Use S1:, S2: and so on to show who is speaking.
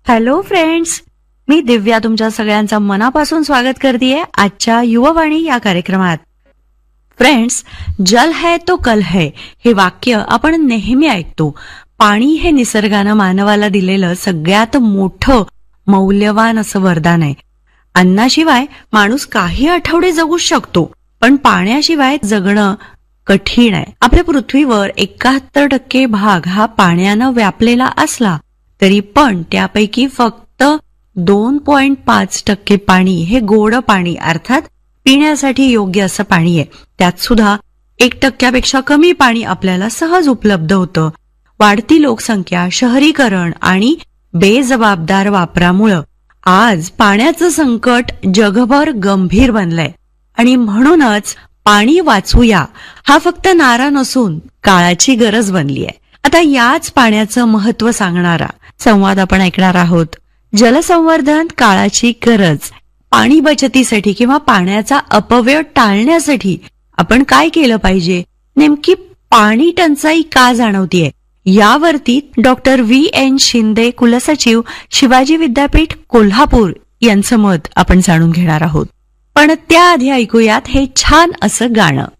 S1: Hello friends, मी दिव्या तुमच्या सगळ्यांचं मनापासून स्वागत करतेय आजच्या युववाणी या कार्यक्रमात. फ्रेंड्स, जल है तो कल है हे वाक्य आपण नेहमी ऐकतो. पाणी हे निसर्गानं मानवाला दिलेलं सगळ्यात मोठं मौल्यवान असं वरदान आहे. अन्नाशिवाय माणूस काही आठवडे जगू शकतो, पण पाण्याशिवाय जगणं कठीण आहे. आपल्या पृथ्वीवर 71% भाग हा पाण्यानं व्यापलेला असला तरी पण त्यापैकी फक्त 2.5% पाणी हे गोड पाणी अर्थात पिण्यासाठी योग्य असं पाणी आहे. त्यात सुद्धा 1% कमी पाणी आपल्याला सहज उपलब्ध होतं. वाढती लोकसंख्या, शहरीकरण आणि बेजबाबदार वापरामुळं आज पाण्याचं संकट जगभर गंभीर बनलंय. आणि म्हणूनच पाणी वाचूया हा फक्त नारा नसून काळाची गरज बनली आहे. आता याच पाण्याचं महत्व सांगणारा संवाद आपण ऐकणार आहोत. जलसंवर्धन काळाची गरज. पाणी बचतीसाठी किंवा पाण्याचा अपव्यय टाळण्यासाठी आपण काय केलं पाहिजे, नेमकी पाणी टंचाई का जाणवतीये, यावरती डॉक्टर VN शिंदे, कुलसचिव, शिवाजी विद्यापीठ, कोल्हापूर यांचं मत आपण जाणून घेणार आहोत. पण त्याआधी ऐकूयात हे छान असं गाणं.